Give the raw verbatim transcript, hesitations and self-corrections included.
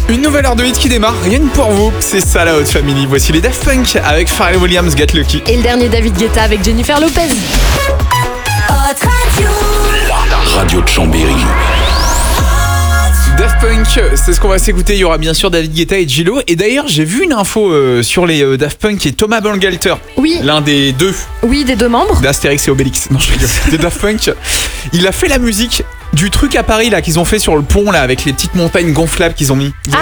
Une nouvelle heure de hit qui démarre, rien que pour vous. C'est ça la Haute Family. Voici les Daft Punk avec Pharrell Williams, Get Lucky. Et le dernier David Guetta avec Jennifer Lopez. Hot Radio. La radio de Chambéry. Daft Punk, c'est ce qu'on va s'écouter. Il y aura bien sûr David Guetta et Gillo. Et d'ailleurs, j'ai vu une info euh, sur les euh, Daft Punk et Thomas Bangalter. Oui. L'un des deux. Oui, des deux membres. D'Astérix et Obélix. Non, je rigole. Des Daft Punk. Il a fait la musique du truc à Paris là qu'ils ont fait sur le pont là avec les petites montagnes gonflables qu'ils ont mis.